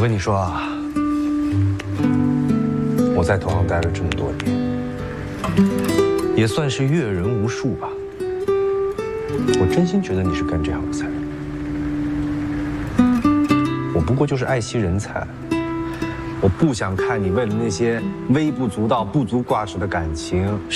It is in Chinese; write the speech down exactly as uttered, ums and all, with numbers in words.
跟你说啊，我在投行待了这么多年，也算是阅人无数吧。我真心觉得你是干这行的才人。我不过就是爱惜人才，我不想看你为了那些微不足道、不足挂齿的感情。